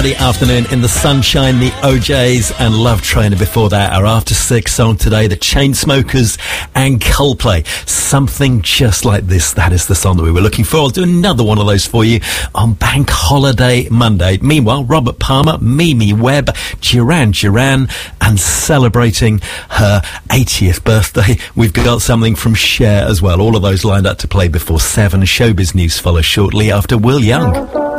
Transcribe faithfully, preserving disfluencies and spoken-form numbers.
Afternoon in the sunshine, the O Js and Love Trainer. Before that, our After Six song today, the Chainsmokers and Coldplay. Something just like this. That is the song that we were looking for. I'll do another one of those for you on Bank Holiday Monday. Meanwhile, Robert Palmer, Mimi Webb, Duran Duran, and celebrating her eightieth birthday, we've got something from Cher as well. All of those lined up to play before seven. Showbiz news follows shortly after Will Young.